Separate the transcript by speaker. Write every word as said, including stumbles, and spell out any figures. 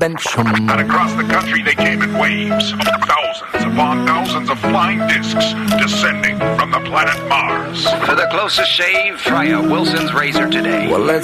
Speaker 1: suspension.
Speaker 2: And across the country they came in waves of thousands upon thousands of flying discs descending from the planet Mars.
Speaker 3: For the closest shave, try a Wilson's razor today.
Speaker 1: Well, let's